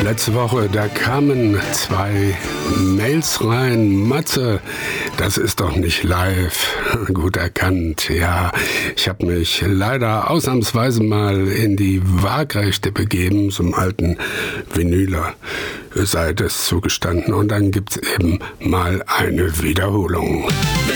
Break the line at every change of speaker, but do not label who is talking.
Letzte Woche, da kamen 2 Mails rein. Matze, das ist doch nicht live. Gut erkannt, ja. Ich habe mich leider ausnahmsweise mal in die Waagrechte begeben, zum alten Vinyler sei es zugestanden. Und dann gibt's eben mal eine Wiederholung.